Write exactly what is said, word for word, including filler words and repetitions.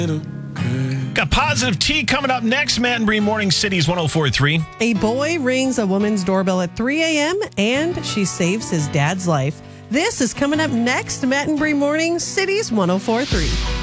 Got Positive Tea coming up next. Matt and Bree, Morning Cities one oh four point three. A boy rings a woman's doorbell at three a.m. and she saves his dad's life. This is coming up next. Matt and Bree, Morning Cities one oh four point three.